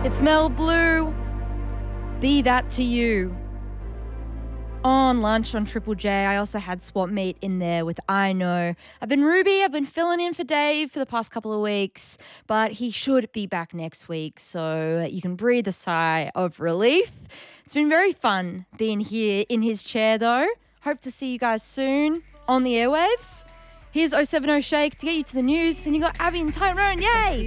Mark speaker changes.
Speaker 1: It's Mel Blue. Be That to You. On lunch on Triple J, I also had Swap Meet in there with I Know. I've been Ruby. I've been filling in for Dave for the past couple of weeks, but he should be back next week, so you can breathe a sigh of relief. It's been very fun being here in his chair, though. Hope to see you guys soon on the airwaves. Here's 070 Shake to get you to the news. Then you got Abby and Tyrone. Yay!